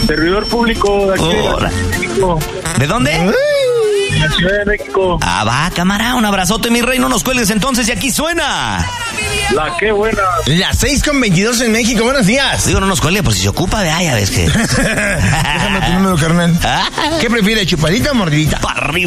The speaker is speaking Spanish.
Servidor público de aquí de la Ciudad de México. ¿De dónde? La Ciudad de México. Ah, va, cámara, un abrazote, mi rey, no nos cuelgues entonces y aquí suena. La qué buena. Las 6:22 en México, buenos días. Digo, no nos cuelgue, por si se ocupa, de ya ves que. Déjame tu número, carnal. ¿Qué prefieres, chupadita o mordidita? Para arriba.